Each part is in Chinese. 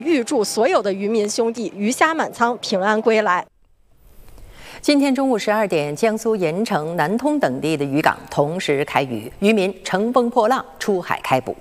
预祝所有的渔民兄弟鱼虾满仓，平安归来。 今天中午12点，江苏盐城、南通等地的渔港同时开渔，渔民乘风破浪出海开捕。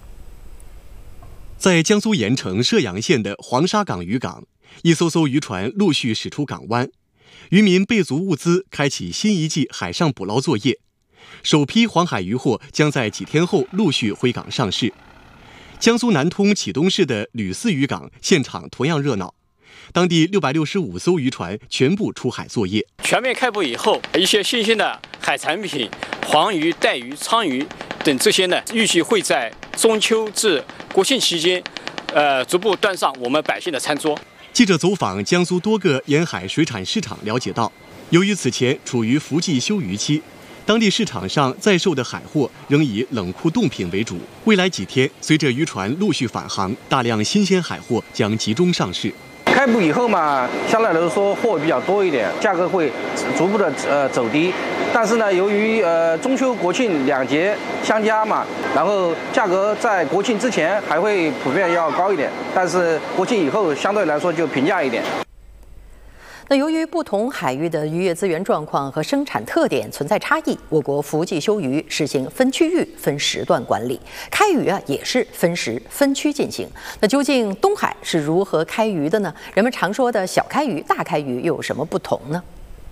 在江苏盐城射阳县的黄沙港渔港，一艘艘渔船陆续驶出港湾，渔民备足物资，开启新一季海上捕捞作业。首批黄海渔获将在几天后陆续回港上市。江苏南通启东市的吕四渔港现场同样热闹。当地665艘渔船全部出海作业。 全面开捕以后，一些新鲜的海产品，黄鱼、带鱼、鲳鱼等这些呢，预计会在中秋至国庆期间，逐步端上我们百姓的餐桌。 记者走访江苏多个沿海水产市场，了解到，由于此前处于伏季休渔期，当地市场上在售的海货仍以冷库冻品为主。未来几天，随着渔船陆续返航，大量新鲜海货将集中上市。 开捕以后嘛，相对来说货比较多一点，价格会逐步的走低。但是呢，由于中秋国庆两节相加嘛，然后价格在国庆之前还会普遍要高一点，但是国庆以后相对来说就平价一点。 那由于不同海域的渔业资源状况和生产特点存在差异，我国伏季休渔实行分区域、分时段管理，开渔也是分时分区进行。那究竟东海是如何开渔的呢？人们常说的小开渔、大开渔又有什么不同呢？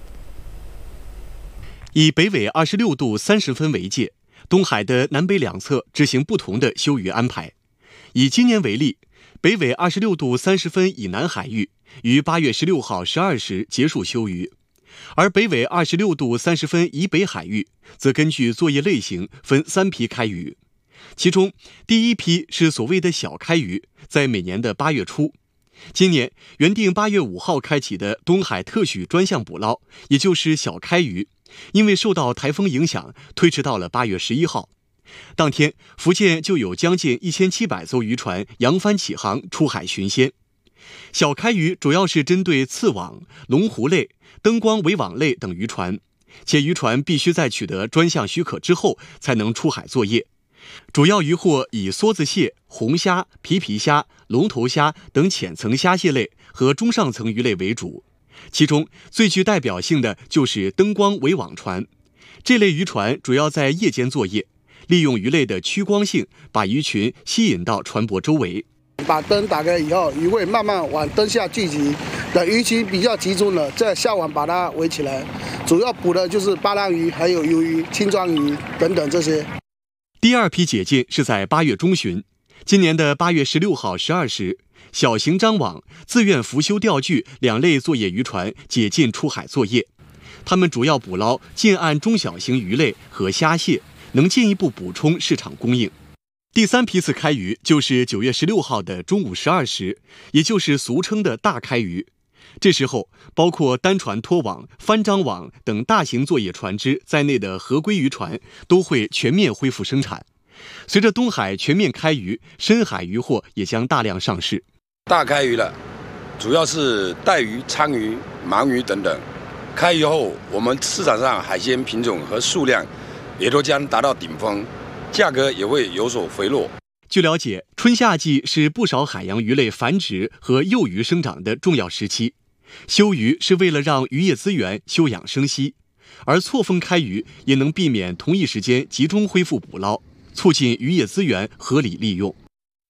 以北纬26度30分为界，东海的南北两侧执行不同的休渔安排。以今年为例，北纬26度30分以南海域于8月16号12时结束休渔，而北纬26度30分以北海域则根据作业类型分3批开渔。其中第一批是所谓的小开渔，在每年的8月初。今年原定8月5号开启的东海特许专项捕捞，也就是小开渔，因为受到台风影响，推迟到了8月11号。当天，福建就有将近1700艘渔船扬帆起航出海寻鲜。小开渔主要是针对刺网、龙湖类、灯光围网类等渔船，且渔船必须在取得专项许可之后才能出海作业。主要渔获以梭子蟹、红虾、皮皮虾、龙头虾等浅层虾蟹类和中上层鱼类为主，其中最具代表性的就是灯光围网船。这类渔船主要在夜间作业，利用鱼类的趋光性，把鱼群吸引到船舶周围。 把灯打开以后，鱼会慢慢往灯下聚集，等鱼群比较集中了，再下网把它围起来。主要捕的就是巴郎鱼、还有鱿鱼、青装鱼等等这些。 第二批解禁是在8月中旬，今年的8月16号12时，小型张网、自愿浮修钓具2类作业渔船解禁出海作业。它们主要捕捞近岸中小型鱼类和虾蟹，能进一步补充市场供应。第3批次开渔就是9月16号的中午12时，也就是俗称的大开渔。这时候，包括单船拖网、翻张网等大型作业船只在内的合规渔船都会全面恢复生产。随着东海全面开渔，深海渔获也将大量上市。 大开渔了，主要是带鱼、鲳鱼、鳗鱼等等。开渔后，我们市场上海鲜品种和数量也都将达到顶峰，价格也会有所回落。 据了解，春夏季是不少海洋鱼类繁殖和幼鱼生长的重要时期。休渔是为了让渔业资源休养生息，而错峰开渔也能避免同一时间集中恢复捕捞，促进渔业资源合理利用。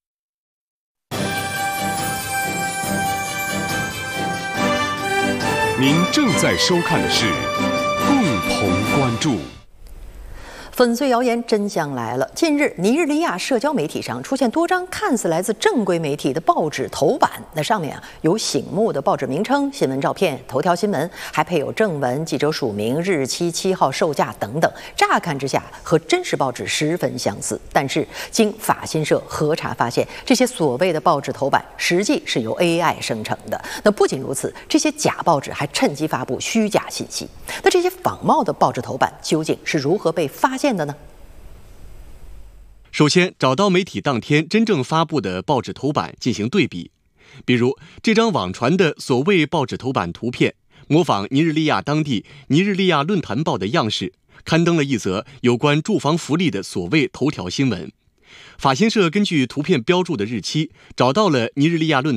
您正在收看的是共同关注。 粉碎谣言，真相来了！近日，尼日利亚社交媒体上出现多张看似来自正规媒体的报纸头版，那上面有醒目的报纸名称、新闻照片、头条新闻，还配有正文、记者署名、日期、7号、售价等等。乍看之下和真实报纸十分相似，但是经法新社核查发现，这些所谓的报纸头版实际是由 AI 生成的。那不仅如此，这些假报纸还趁机发布虚假信息。那这些仿冒的报纸头版究竟是如何被发现的呢？ 首先，找到媒体当天真正发布的报纸头版进行对比。比如，这张网传的所谓报纸头版图片，模仿尼日利亚当地尼日利亚论坛报的样式，刊登了一则有关住房福利的所谓头条新闻。 法新社根据图片标注的日期，找到了尼日利亚论